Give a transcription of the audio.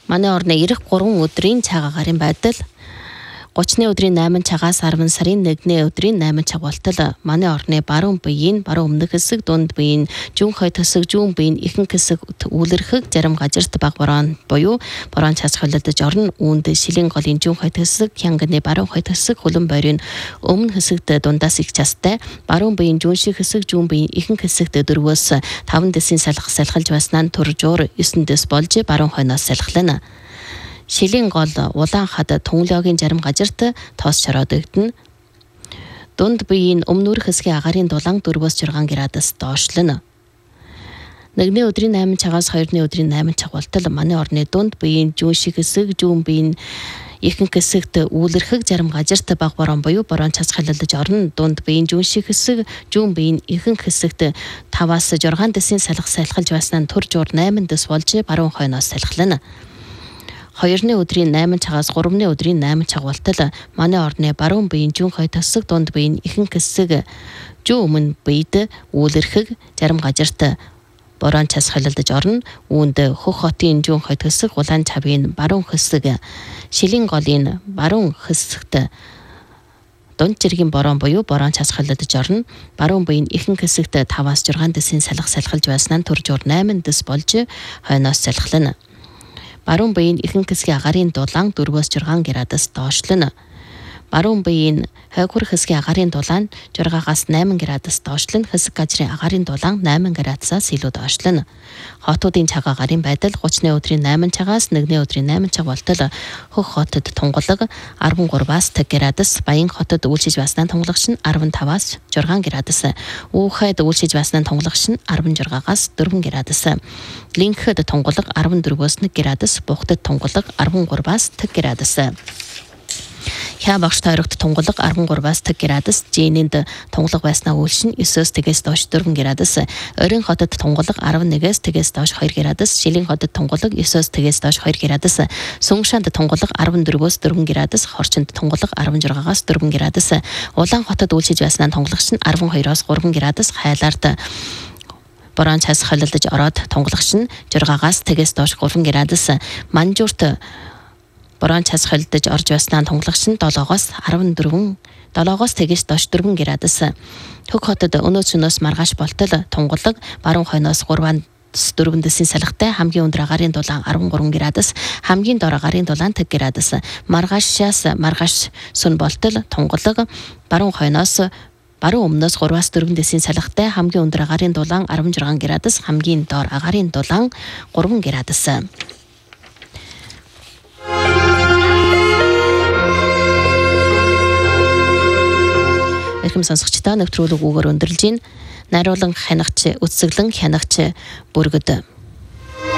Манай орны ирэх 3 өдрийн цагаан гарын байдал 30-ны өдрийн 8 цагаас 10 сарын 1-ний өдрийн 8 цаг болтол манай орны баруун буйн, баруун өмнөх хэсэг, дунд буйн, зүүн хойд хэсэг, зүүн буйн, ихэнх хэсэг үүлэрхэг зарим газарт баг борон буюу борон цас холилдож орно. Үүнд шилийн голын зүүн хойд хэсэг, хянганы баруун хойд хэсэг, хөлөн бойрын өмнө хэсэгт дундаас их часттай, баруун буйн зүүн шиг хэсэг, зүүн буйн ихэнх хэсэгт 4-өөс 5 дэсийн салхалж байснаа төржуур 9 дэс болж баруун хойноос салхилна. Шилийн гол улаан хад Төнглөөгийн зарим газарт тоос шороодогдно. Дунд буйн өмнөх хэсгийн агарын дулаан 4-6 градус доошлно. 1-ний өдрийн 8 цагаас 2-ны өдрийн 8 цаг болтол манай орны дунд буйн зүүн шиг хэсэг, зүүн буйн ихэнх хэсэгт үүлэрхэг зарим газарт баг борон буюу борон цас холилдож орно. Дунд буйн зүүн шиг хэсэг, зүүн буйн ихэнх хэсэгт 5-аас 6 дэсийн салхалж байснаа төржуур 8 дэс болж баруун хойноос салхилна. 2-ны өдрийн 8 цагаас 3-ны өдрийн 8 цаг болтол манай орны баруун буйн зүүн хойд хэсэг, дунд буйн ихэнх хэсэг, зүүн өмнө буйд үүлэрхэг зарим газарт борон цас холилдож орно. Үүнд Хөх хотын зүүн хойд хэсэг, Улаан цавын баруун хэсэг, Шилийн голын баруун хэсэгт дунд жиргийн борон буюу борон цас холилдож орно. Баруун буйн ихэнх хэсэгт 5-аас 6 дэсийн салхалж байснаа төржуур 8 дэс болж хойноос салхилна. Баруун буйн ихэнх хэсгийн агарын дулаан 4-өөс 6 градус доошлно. Баруун буйн хойгуур хэсгийн агарын дулаан 6-аас 8 градус доошлно. Хэсэг газрын агарын дулаан 8 градусаас илүү доошлно. Хотуудын цагаан гарын байдал 30-ны өдрийн 8 цагаас 1-ний өдрийн 8 цаг болтол Хөх хотод тунгалаг 13-аас 10 градус, Баян хотод үйлчилж байснаа тунгалагч нь 15-аас 6 градус, Уухайд үйлчилж байснаа тунгалагч нь 16-аас 4 градус, Линхэд тунгалаг 14-өөс 1 градус, Бухтад тунгалаг 13-аас 10 градус. Хя багш тойрогт тунгалаг 13-аас 10 градус, Жээнэнд тунгалаг байснаа үйлшин 9-өөс тэгээс доош 4 градус, Орийн хотод тунгалаг 11-ээс тэгээс доош 2 градус, Шилийн хотод тунгалаг 9-өөс тэгээс доош 2 градус, Сүнхшанд тунгалаг 14-өөс 4 градус, Хорчинд тунгалаг 16-аас 4 градус, Улаан хотод үйлчилж байснаа тунгалагч нь 12-оос 3 градус, Хайлаарт борон цас холилдож ороод тунгалагч нь 6-аас тэгээс доош 3 градус, Манжуурт борон цас холилдож орж байснаа тунгалагч нь 7-оос тэгээс доош 4 градус. Хөх хотод өнөөцнөөс маргааш болтол тунгалаг баруун хойноос 3-4 дэсийн салхитай, хамгийн өндөр агарын дулаан 13 градус, хамгийн дор агарын дулаан 10 градус. Маргааш сүн болтол тунгалаг баруун хойноос баруун өмнөөс 3-аас 4 дэсийн салхитай, хамгийн өндөр агарын дулаан 16 градус, хамгийн дор агарын дулаан 3 градус. Эрхэм сонсогчдоо нэвтрүүлэг үгээр өндөрлж байна. Найруулан хянагч, үсэглэн хянагч Бүргэд.